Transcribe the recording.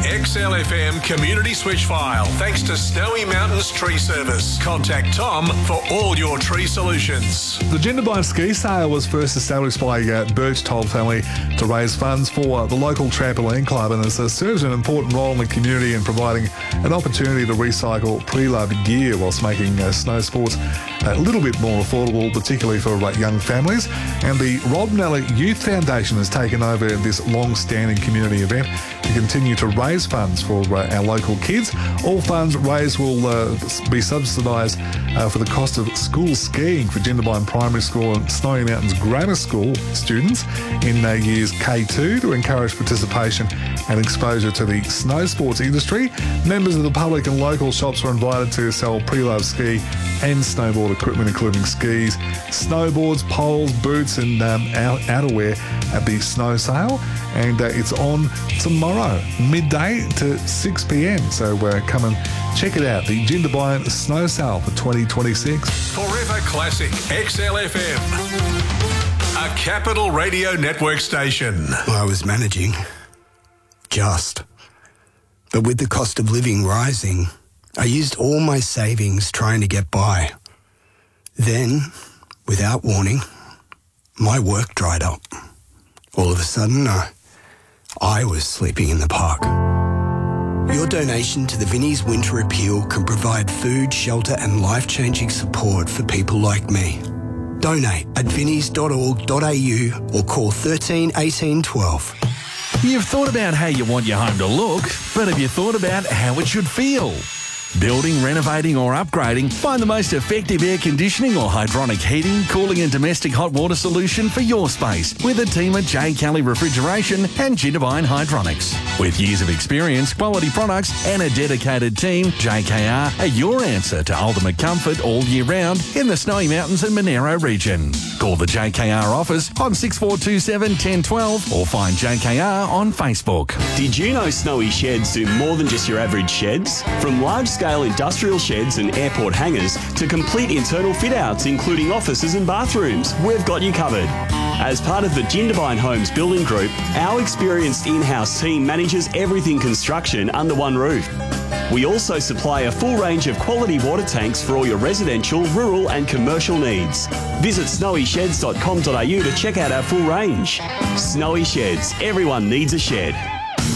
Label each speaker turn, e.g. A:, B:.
A: XLFM Community Switch File, thanks to Snowy Mountains Tree Service. Contact Tom for all your tree solutions.
B: The Jindabyne Ski Sale was first established by Birch Toll family to raise funds for the local trampoline club, and has served an important role in the community in providing an opportunity to recycle pre-loved gear whilst making snow sports a little bit more affordable, particularly for young families. And the Rob Nella Youth Foundation has taken over this long-standing community event to continue to raise funds for our local kids. All funds raised will be subsidised for the cost of school skiing for Jindabyne Primary School and Snowy Mountains Grammar School students in years K2 to encourage participation and exposure to the snow sports industry. Members of the public and local shops were invited to sell pre-loved ski and snowboard equipment, including skis, snowboards, poles, boots and outerwear at the snow sale. And it's on tomorrow, midday to 6 p.m. So come and check it out, the Jindabyne Snow Sale for 2026.
A: Forever Classic XLFM, a Capital Radio Network station.
C: I was managing, but with the cost of living rising, I used all my savings trying to get by. Then, without warning, my work dried up. All of a sudden, I was sleeping in the park. Your donation to the Vinnie's Winter Appeal can provide food, shelter and life-changing support for people like me. Donate at vinnies.org.au or call 13 18 12.
D: You've thought about how you want your home to look, but have you thought about how it should feel? Building, renovating or upgrading, find the most effective air conditioning or hydronic heating, cooling and domestic hot water solution for your space with a team at J. Kelly Refrigeration and Jindabyne Hydronics. With years of experience, quality products and a dedicated team, JKR are your answer to ultimate comfort all year round in the Snowy Mountains and Monero region. Call the JKR office on 6427 1012 or find JKR on Facebook.
E: Did you know Snowy Sheds do more than just your average sheds? From large-scale industrial sheds and airport hangars to complete internal fit-outs including offices and bathrooms, we've got you covered. As part of the Jindabyne Homes Building Group, our experienced in-house team manages everything construction under one roof. We also supply a full range of quality water tanks for all your residential, rural and commercial needs. Visit snowysheds.com.au to check out our full range. Snowy Sheds, everyone needs a shed.